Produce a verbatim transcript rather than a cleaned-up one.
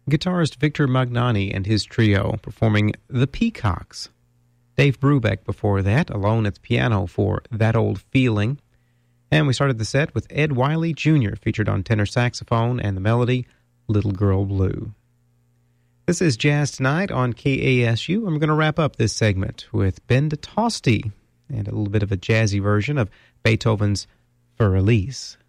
guitarist Victor Magnani and his trio performing The Peacocks. Dave Brubeck before that, alone at the piano for That Old Feeling. And we started the set with Ed Wiley Junior featured on tenor saxophone and the melody Little Girl Blue. This is Jazz Tonight on K A S U. I'm going to wrap up this segment with Ben de Tosti and a little bit of a jazzy version of Beethoven's Für Elise.